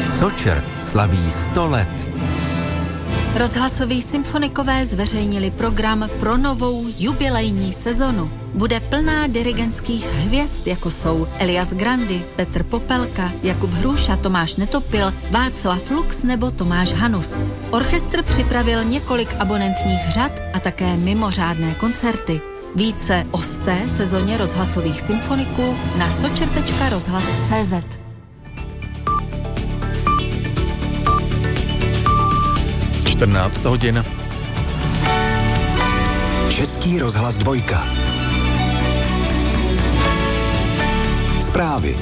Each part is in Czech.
Sočer slaví 100 let. Rozhlasoví symfonikové zveřejnili program pro novou jubilejní sezonu. Bude plná dirigentských hvězd, jako jsou Elias Grandi, Petr Popelka, Jakub Hruša, Tomáš Netopil, Václav Lux nebo Tomáš Hanus. Orchestr připravil několik abonentních řad a také mimořádné koncerty. Více o 100. sezóně rozhlasových symfoniků na sočer.rozhlas.cz. hodin. Český rozhlas 2. Zprávy.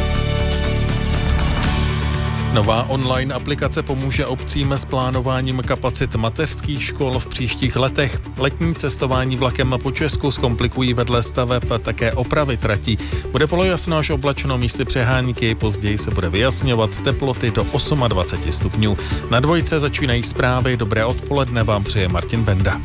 Nová online aplikace pomůže obcím s plánováním kapacit mateřských škol v příštích letech. Letní cestování vlakem po Česku zkomplikují vedle staveb také opravy tratí. Bude polojasno až oblačno, místy přehánky, později se bude vyjasňovat, teploty do 28 stupňů. Na dvojce začínají zprávy. Dobré odpoledne vám přeje Martin Benda.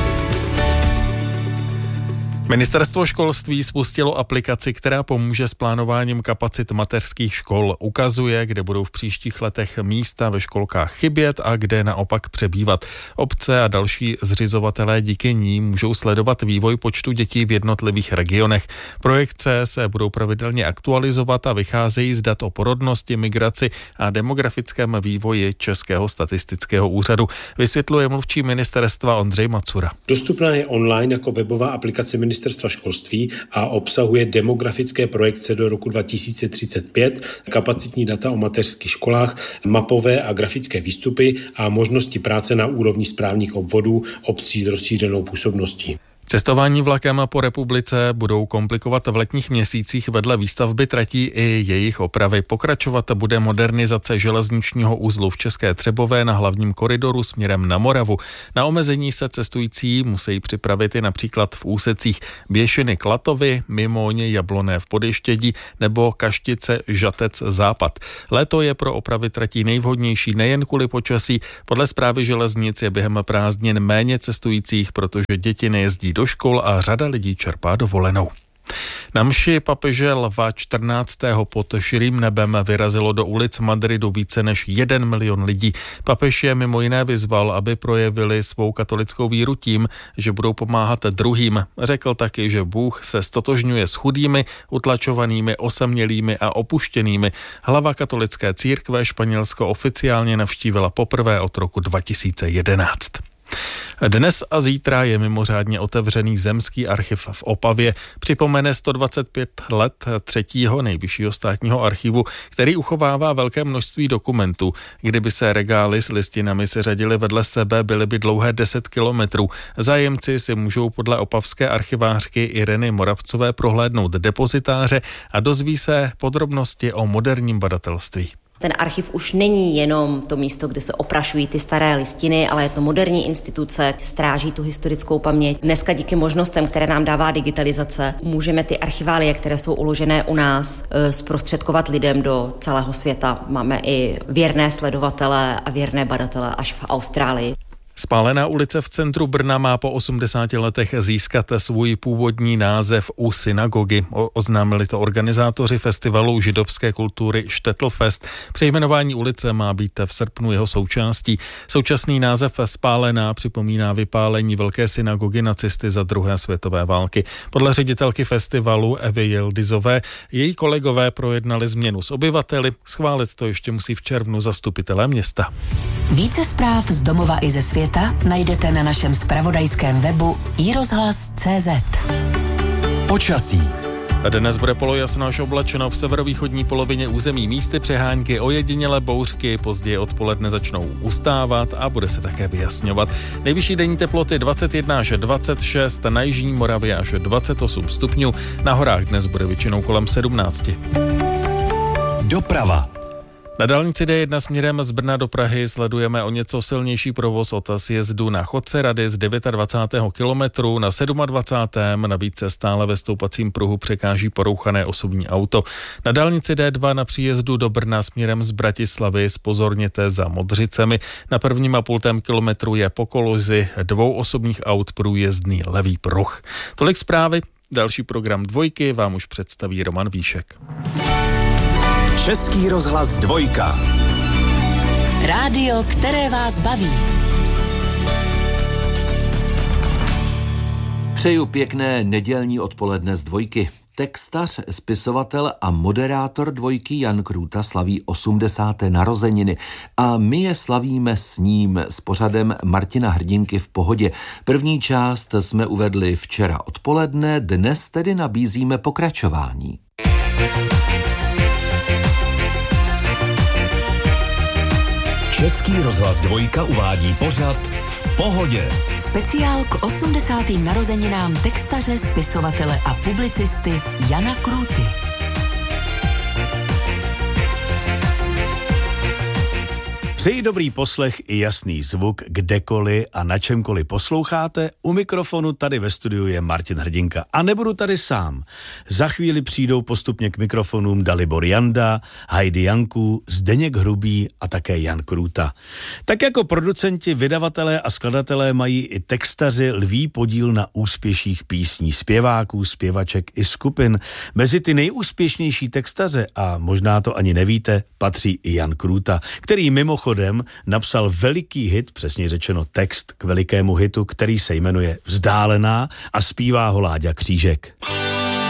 Ministerstvo školství spustilo aplikaci, která pomůže s plánováním kapacit mateřských škol. Ukazuje, kde budou v příštích letech místa ve školkách chybět a kde naopak přebývat. Obce a další zřizovatelé díky ní můžou sledovat vývoj počtu dětí v jednotlivých regionech. Projekce se budou pravidelně aktualizovat a vycházejí z dat o porodnosti, migraci a demografickém vývoji Českého statistického úřadu. Vysvětluje mluvčí ministerstva Ondřej Macura. Dostupná je online jako webová aplikace Ministerstva školství a obsahuje demografické projekce do roku 2035, kapacitní data o mateřských školách, mapové a grafické výstupy a možnosti práce na úrovni správních obvodů obcí s rozšířenou působností. Cestování vlakem po republice budou komplikovat v letních měsících vedle výstavby tratí i jejich opravy. Pokračovat bude modernizace železničního uzlu v České Třebové na hlavním koridoru směrem na Moravu. Na omezení se cestující musí připravit i například v úsecích Běšiny Klatovy, Mimoň, Jabloné v Podještědí nebo Kaštice Žatec Západ. Léto je pro opravy tratí nejvhodnější nejen kvůli počasí. Podle správy železnic je během prázdnin méně cestujících, protože děti nejezdí do škol a řada lidí čerpá dovolenou. Na mši papeže Lva 14. pod širým nebem vyrazilo do ulic Madridu více než 1 milion lidí. Papež je mimo jiné vyzval, aby projevili svou katolickou víru tím, že budou pomáhat druhým. Řekl taky, že Bůh se stotožňuje s chudými, utlačovanými, osamělými a opuštěnými. Hlava katolické církve Španělsko oficiálně navštívila poprvé od roku 2011. Dnes a zítra je mimořádně otevřený Zemský archiv v Opavě. Připomene 125 let třetího nejvyššího státního archivu, který uchovává velké množství dokumentů. Kdyby se regály s listinami seřadily vedle sebe, byly by dlouhé 10 kilometrů. Zájemci si můžou podle opavské archivářky Ireny Moravcové prohlédnout depozitáře a dozví se podrobnosti o moderním badatelství. Ten archiv už není jenom to místo, kde se oprašují ty staré listiny, ale je to moderní instituce, stráží tu historickou paměť. Dneska díky možnostem, které nám dává digitalizace, můžeme ty archiválie, které jsou uložené u nás, zprostředkovat lidem do celého světa. Máme i věrné sledovatele a věrné badatele až v Austrálii. Spálená ulice v centru Brna má po 80 letech získat svůj původní název u synagogy. Oznámili to organizátoři festivalu židovské kultury Štetl-fest. Přejmenování ulice má být v srpnu jeho součástí. Současný název Spálená připomíná vypálení velké synagogy nacisty za druhé světové války. Podle ředitelky festivalu Evy Jildizové její kolegové projednali změnu s obyvateli. Schválit to ještě musí v červnu zastupitelé města. Více zpráv z domova i ze světa najdete na našem zpravodajském webu iRozhlas.cz. Počasí. Dnes bude polojasno až oblačeno, v severovýchodní polovině území místy přehánky, ojedinělé bouřky, později odpoledne začnou ustávat a bude se také vyjasňovat. Nejvyšší denní teploty 21 až 26, na jižní Moravě až 28 stupňů, na horách dnes bude většinou kolem 17. Doprava. Na dálnici D1 směrem z Brna do Prahy sledujeme o něco silnější provoz od sjezdu na Chodce Rady z 29. kilometru na 27. Navíc stále ve stoupacím pruhu překáží porouchané osobní auto. Na dálnici D2 na příjezdu do Brna směrem z Bratislavy zpozorněte za Modřicemi. Na 1,5 kilometru je po kolizi 2 osobních aut průjezdný levý pruh. Tolik zprávy. Další program Dvojky vám už představí Roman Víšek. Český rozhlas 2. Rádio, které vás baví. Přeju pěkné nedělní odpoledne z Dvojky. Textař, spisovatel a moderátor Dvojky Jan Krůta slaví 80. narozeniny a my je slavíme s ním s pořadem Martina Hrdinky v pohodě. První část jsme uvedli včera odpoledne, dnes tedy nabízíme pokračování. Český rozhlas Dvojka uvádí pořad V pohodě. Speciál k 80. narozeninám textaře, spisovatele a publicisty Jana Krůty. Přeji dobrý poslech i jasný zvuk kdekoliv a na čemkoliv posloucháte. U mikrofonu tady ve studiu je Martin Hrdinka. A nebudu tady sám. Za chvíli přijdou postupně k mikrofonům Dalibor Janda, Heidi Janků, Zdeněk Hrubý a také Jan Krůta. Tak jako producenti, vydavatelé a skladatelé mají i textaři lví podíl na úspěších písní zpěváků, zpěvaček i skupin. Mezi ty nejúspěšnější textaře, a možná to ani nevíte, patří i Jan Krůta, který mimochodem napsal veliký hit, přesně řečeno text k velikému hitu, který se jmenuje Vzdálená a zpívá ho Láďa Křížek.